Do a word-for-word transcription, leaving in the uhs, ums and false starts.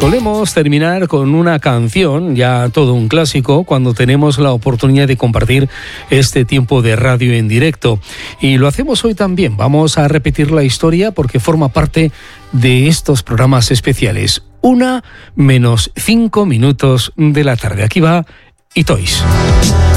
Solemos terminar con una canción, ya todo un clásico, cuando tenemos la oportunidad de compartir este tiempo de radio en directo. Y lo hacemos hoy también. Vamos a repetir la historia porque forma parte de estos programas especiales. Una menos cinco minutos de la tarde. Aquí va Itois.